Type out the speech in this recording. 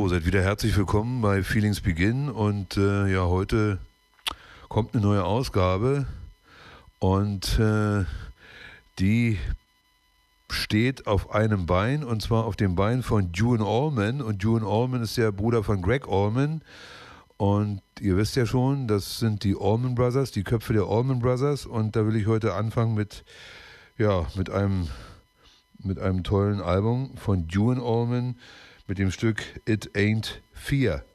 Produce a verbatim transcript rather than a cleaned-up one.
So, seid wieder herzlich willkommen bei Feelings Begin und äh, ja, heute kommt eine neue Ausgabe und äh, die steht auf einem Bein und zwar auf dem Bein von Duane Allman und Duane Allman ist der Bruder von Gregg Allman und ihr wisst ja schon, das sind die Allman Brothers, die Köpfe der Allman Brothers und da will ich heute anfangen mit, ja, mit einem, mit einem tollen Album von Duane Allman mit dem Stück It Ain't Fear.